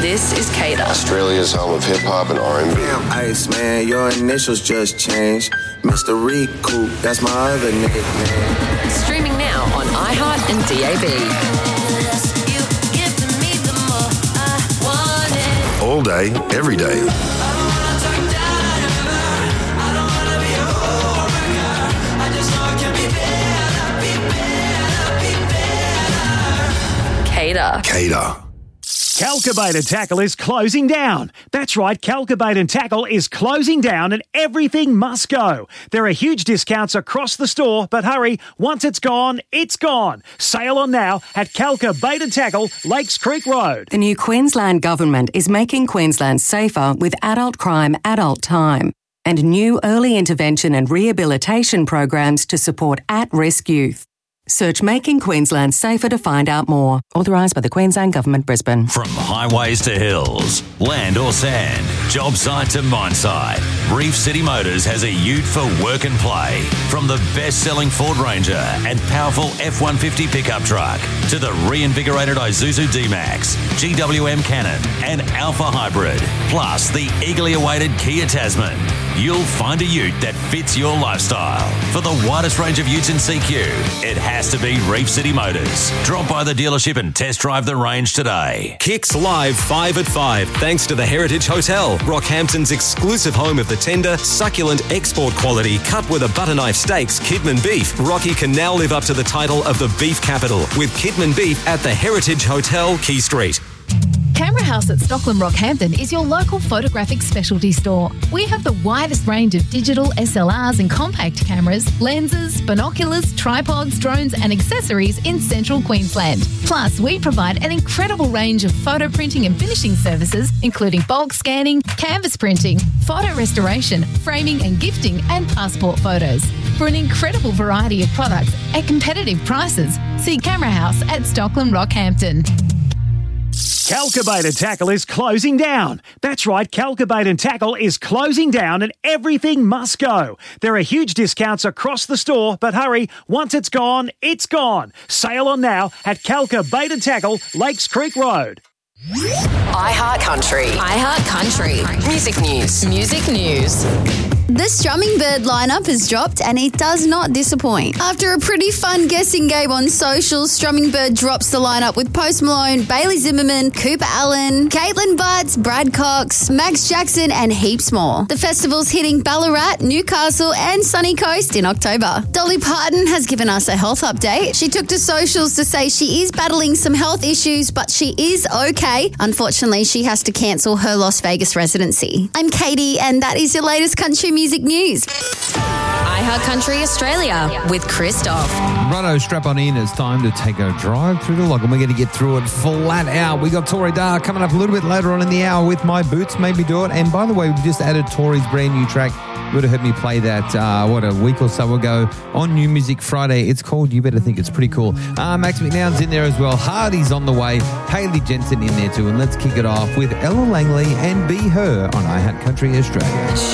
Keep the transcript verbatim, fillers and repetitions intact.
This is Cater. Australia's home of hip-hop and R and B. Damn, Ice Man, your initials just changed. Mister Recoup, that's my other nickname. Streaming now on iHeart and D A B. All day, every day. Cater. Cater. Calcabait and Tackle is closing down. That's right, Calcabait and Tackle is closing down and everything must go. There are huge discounts across the store, but hurry, once it's gone, it's gone. Sail on now at Calcabait and Tackle, Lakes Creek Road. The new Queensland Government is making Queensland safer with adult crime, adult time, and new early intervention and rehabilitation programs to support at-risk youth. Search Making Queensland Safer to find out more. Authorised by the Queensland Government, Brisbane. From highways to hills, land or sand, job site to mine site, Reef City Motors has a ute for work and play. From the best-selling Ford Ranger and powerful F one fifty pickup truck to the reinvigorated Isuzu D-Max, G W M Cannon and Alpha Hybrid, plus the eagerly awaited Kia Tasman. You'll find a ute that fits your lifestyle. For the widest range of utes in C Q, it has to be Reef City Motors. Drop by the dealership and test drive the range today. Kicks live five at five, thanks to the Heritage Hotel, Rockhampton's exclusive home of the tender, succulent, export quality, cut with a butter knife steaks, Kidman Beef. Rocky can now live up to the title of the beef capital with Kidman Beef at the Heritage Hotel, Key Street. Camera House at Stockland Rockhampton is your local photographic specialty store. We have the widest range of digital S L Rs and compact cameras, lenses, binoculars, tripods, drones and accessories in central Queensland. Plus, we provide an incredible range of photo printing and finishing services, including bulk scanning, canvas printing, photo restoration, framing and gifting, and passport photos. For an incredible variety of products at competitive prices, see Camera House at Stockland Rockhampton. Calcabait and Tackle is closing down. That's right, Calcabait and Tackle is closing down and everything must go. There are huge discounts across the store, but hurry, once it's gone, it's gone. Sail on now at Calcabait and Tackle, Lakes Creek Road. iHeart Country. iHeart Country. Music news. Music news. The Strumming Bird lineup has dropped and it does not disappoint. After a pretty fun guessing game on socials, Strumming Bird drops the lineup with Post Malone, Bailey Zimmerman, Cooper Allen, Caitlin Butts, Brad Cox, Max Jackson and heaps more. The festival's hitting Ballarat, Newcastle and Sunny Coast in October. Dolly Parton has given us a health update. She took to socials to say she is battling some health issues, but she is okay. Unfortunately, she has to cancel her Las Vegas residency. I'm Katie and that is your latest country music news. iHeart Country Australia with Christoph. Righto, strap on in. It's time to take a drive through the log and we're going to get through it flat out. We got Tori Dar coming up a little bit later on in the hour with My Boots Made Me Do It. And by the way, we just added Tori's brand new track. You would have heard me play that, uh, what, a week or so ago on New Music Friday. It's called You Better Think It's pretty cool. Uh, Max McNown's in there as well. Hardy's on the way. Hayley Jensen in there too. And let's kick it off with Ella Langley and Be Her on iHeart Country Australia.